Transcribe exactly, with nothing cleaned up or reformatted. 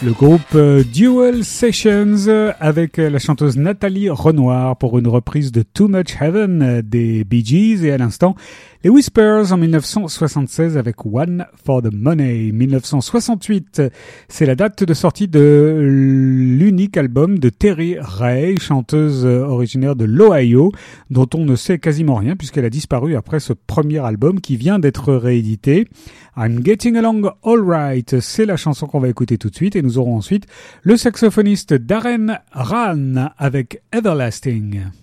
Le groupe euh, Dual Sessions euh, avec euh, la chanteuse Nathalie Renoir pour une reprise de Too Much Heaven euh, des Bee Gees, et à l'instant les Whispers en dix-neuf cent soixante-seize avec One for the Money. dix-neuf cent soixante-huit, c'est la date de sortie de l'unique album de Terry Ray, chanteuse originaire de l'Ohio, dont on ne sait quasiment rien puisqu'elle a disparu après ce premier album qui vient d'être réédité. I'm Getting Along Alright, c'est la chanson qu'on va écouter tout de suite, et nous aurons ensuite le saxophoniste Darren Rahn avec Everlasting.